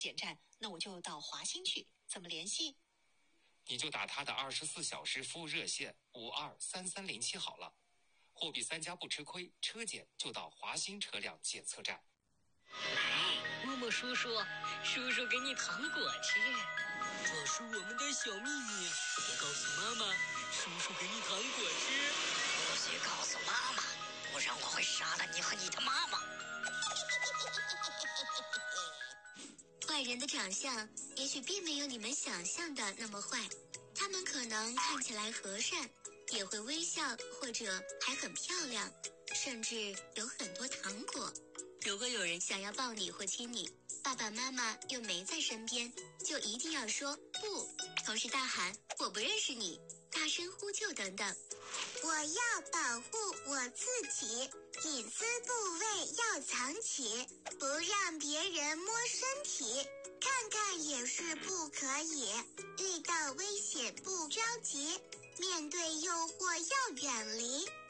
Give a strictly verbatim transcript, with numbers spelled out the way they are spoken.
检站，那我就到华兴去，怎么联系？ 你就打他的二十四小时服务热线五二三三零七好了。货比三家不吃亏，车检就到华兴车辆检测站。 哎，默默叔叔，叔叔给你糖果吃，这是我们的小秘密，别告诉妈妈。叔叔给你糖果吃， 不许告诉妈妈，不然我会杀了你和你的妈妈。 坏人的长相也许并没有你们想象的那么坏，他们可能看起来和善，也会微笑，或者还很漂亮，甚至有很多糖果。如果有人想要抱你或亲你，爸爸妈妈又没在身边，就一定要说不，同时大喊我不认识你，大声呼救等等。 我要保护我自己，隐私部位要藏起，不让别人摸身体，看看也是不可以。遇到危险不着急，面对诱惑要远离。